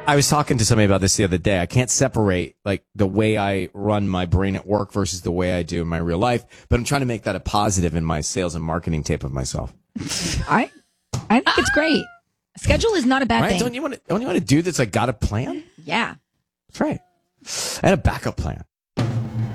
I was talking to somebody about this the other day. I can't separate like the way I run my brain at work versus the way I do in my real life, but I'm trying to make that a positive in my sales and marketing tape of myself. I think it's great. Schedule is not a bad thing. Don't you want to do this? Like, got a plan? Yeah. That's right. I had a backup plan.